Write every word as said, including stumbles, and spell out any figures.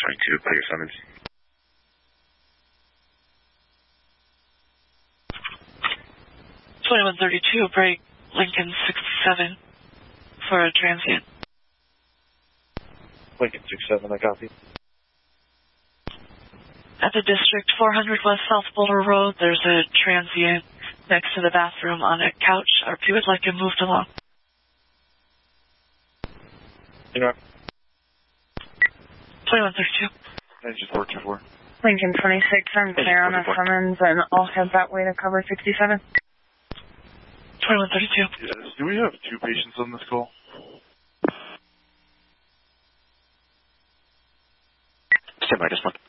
twenty-two, play your summons. twenty-one thirty-two, break Lincoln sixty-seven for a transient. Lincoln sixty-seven, I copy. At the District four hundred West South Boulder Road, there's a transient next to the bathroom on a couch. R P would like him moved along. You know. twenty-one thirty-two. Engine four two four. Lincoln twenty-six, I'm clear on a summons, and I'll head that way to cover sixty-seven. twenty-one thirty-two. Yes, do we have two patients on this call? Stand by, just one.